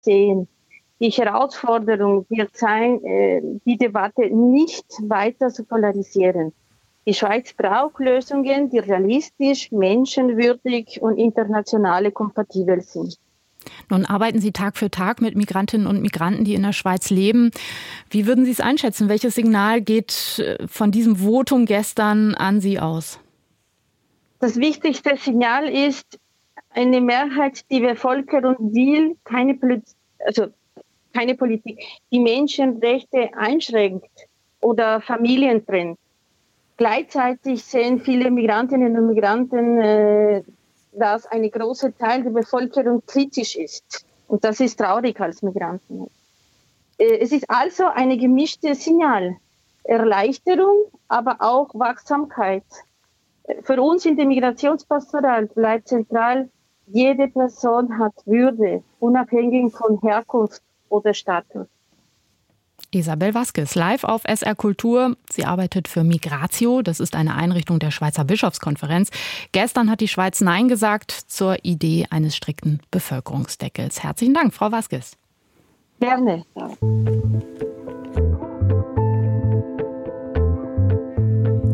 sehen. Die Herausforderung wird sein, die Debatte nicht weiter zu polarisieren. Die Schweiz braucht Lösungen, die realistisch, menschenwürdig und international kompatibel sind. Nun arbeiten Sie Tag für Tag mit Migrantinnen und Migranten, die in der Schweiz leben. Wie würden Sie es einschätzen? Welches Signal geht von diesem Votum gestern an Sie aus? Das wichtigste Signal ist, eine Mehrheit, die Bevölkerung will, keine Politik, die Menschenrechte einschränkt oder Familien trennt. Gleichzeitig sehen viele Migrantinnen und Migranten, dass ein großer Teil der Bevölkerung kritisch ist. Und das ist traurig als Migranten. Es ist also ein gemischtes Signal. Erleichterung, aber auch Wachsamkeit. Für uns in der Migrationspastoral bleibt zentral, jede Person hat Würde, unabhängig von Herkunft oder Status. Isabel Vasquez, live auf SR Kultur. Sie arbeitet für Migratio, das ist eine Einrichtung der Schweizer Bischofskonferenz. Gestern hat die Schweiz Nein gesagt zur Idee eines strikten Bevölkerungsdeckels. Herzlichen Dank, Frau Vasquez. Gerne.